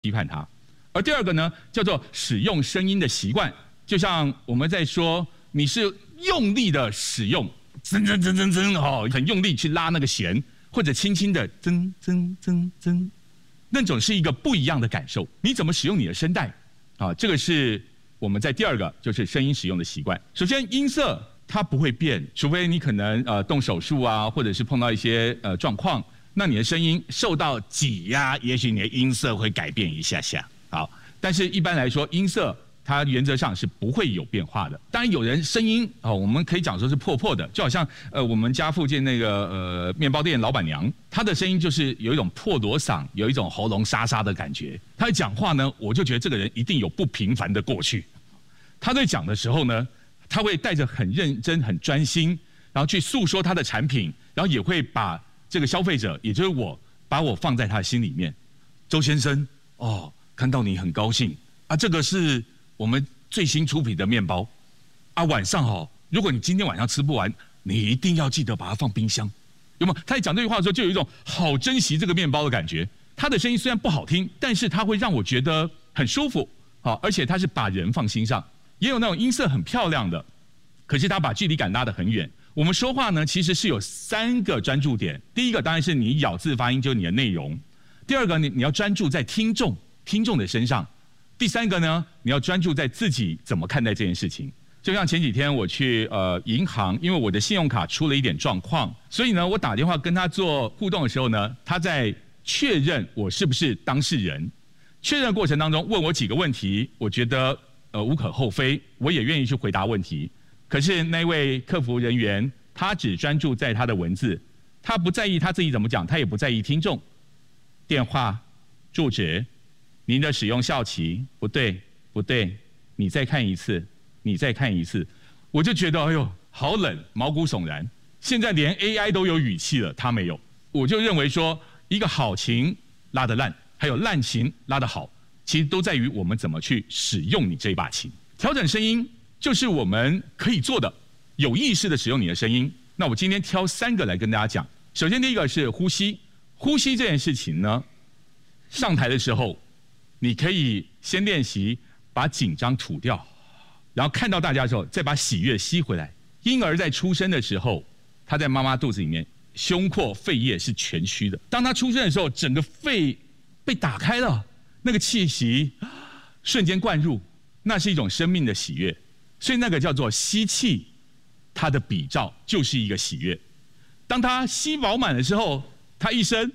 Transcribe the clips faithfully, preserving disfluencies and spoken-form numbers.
批判它。而第二个呢，叫做使用声音的习惯，就像我们在说，你是用力的使用，噌噌噌噌噌，哦，很用力去拉那个弦，或者轻轻的噌噌噌噌，那种是一个不一样的感受。你怎么使用你的声带？啊，这个是我们在第二个，就是声音使用的习惯。首先，音色它不会变，除非你可能呃动手术啊，或者是碰到一些呃状况，那你的声音受到挤压，也许你的音色会改变一下下。好，但是一般来说，音色它原则上是不会有变化的。当然，有人声音哦，我们可以讲说是破破的，就好像呃我们家附近那个呃面包店老板娘，她的声音就是有一种破锣嗓，有一种喉咙沙沙的感觉。她一讲话呢，我就觉得这个人一定有不平凡的过去。她在讲的时候呢，她会带着很认真、很专心，然后去诉说她的产品，然后也会把这个消费者，也就是我，把我放在她的心里面。周先生，哦。看到你很高兴啊，这个是我们最新出品的面包啊。晚上哦，如果你今天晚上吃不完，你一定要记得把它放冰箱，有没有？他在讲这句话的时候，就有一种好珍惜这个面包的感觉。他的声音虽然不好听，但是他会让我觉得很舒服，好，而且他是把人放心上。也有那种音色很漂亮的，可是他把距离感拉得很远。我们说话呢，其实是有三个专注点。第一个当然是你咬字发音，就是你的内容；第二个，你你要专注在听众。听众的身上，第三个呢，你要专注在自己怎么看待这件事情。就像前几天我去呃银行，因为我的信用卡出了一点状况，所以呢，我打电话跟他做互动的时候呢，他在确认我是不是当事人。确认的过程当中问我几个问题，我觉得呃无可厚非，我也愿意去回答问题。可是那位客服人员，他只专注在他的文字，他不在意他自己怎么讲，他也不在意听众。电话、住址。您的使用效期不对，不对，你再看一次，你再看一次，我就觉得哎呦，好冷，毛骨悚然。现在连 A I 都有语气了，他没有。我就认为说，一个好琴拉得烂，还有烂琴拉得好，其实都在于我们怎么去使用你这把琴。调整声音就是我们可以做的，有意识的使用你的声音。那我今天挑三个来跟大家讲。首先第一个是呼吸，呼吸这件事情呢，上台的时候。你可以先练习把紧张吐掉，然后看到大家的时候，再把喜悦吸回来。婴儿在出生的时候，他在妈妈肚子里面，胸廓、肺叶是全虚的。当他出生的时候，整个肺被打开了，那个气息瞬间灌入，那是一种生命的喜悦。所以那个叫做吸气，它的比照就是一个喜悦。当他吸饱满的时候，他一声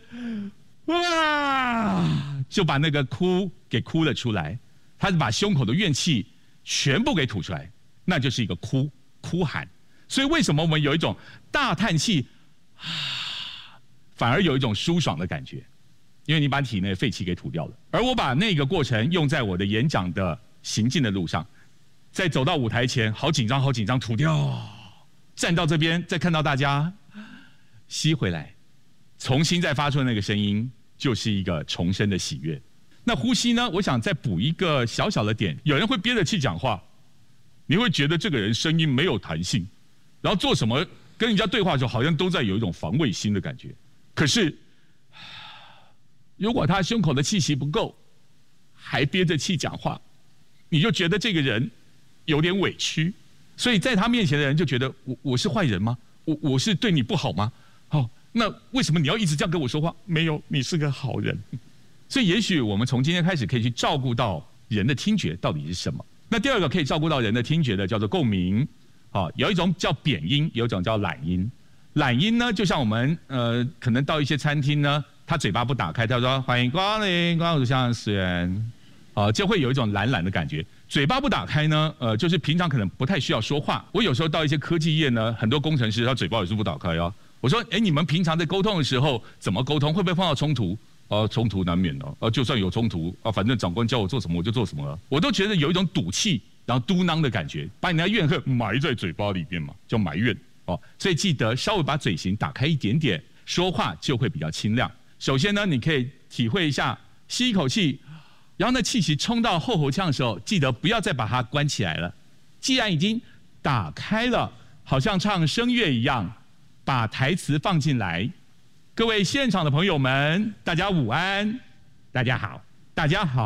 哇，就把那个哭给哭了出来，他是把胸口的怨气全部给吐出来，那就是一个哭哭喊。所以为什么我们有一种大叹气啊，反而有一种舒爽的感觉？因为你把体内的废气给吐掉了。而我把那个过程用在我的演讲的行进的路上，在走到舞台前，好紧张，好紧张，吐掉，站到这边，再看到大家吸回来，重新再发出那个声音。就是一个重生的喜悦。那呼吸呢？我想再补一个小小的点。有人会憋着气讲话，你会觉得这个人声音没有弹性，然后做什么跟人家对话的时候，好像都在有一种防卫心的感觉。可是，如果他胸口的气息不够，还憋着气讲话，你就觉得这个人有点委屈。所以在他面前的人就觉得我我是坏人吗？我我是对你不好吗？好。那为什么你要一直这样跟我说话？没有，你是个好人。所以也许我们从今天开始可以去照顾到人的听觉到底是什么。那第二个可以照顾到人的听觉的叫做共鸣。好，有一种叫扁音，有一种叫懒音。懒音呢，就像我们呃，可能到一些餐厅呢，他嘴巴不打开，他说欢迎光临，光临向食员，啊，就会有一种懒懒的感觉。嘴巴不打开呢，呃，就是平常可能不太需要说话。我有时候到一些科技业呢，很多工程师他嘴巴也是不打开哦。我说，哎，你们平常在沟通的时候怎么沟通？会不会碰到冲突？哦，冲突难免哦。啊，就算有冲突啊，反正长官叫我做什么我就做什么了。我都觉得有一种赌气，然后嘟囔的感觉，把你的怨恨埋在嘴巴里面嘛，叫埋怨哦。所以记得稍微把嘴型打开一点点，说话就会比较清亮。首先呢，你可以体会一下，吸一口气，然后那气息冲到后喉腔的时候，记得不要再把它关起来了。既然已经打开了，好像唱声乐一样。把台词放进来，各位现场的朋友们，大家午安，大家好。 大家好。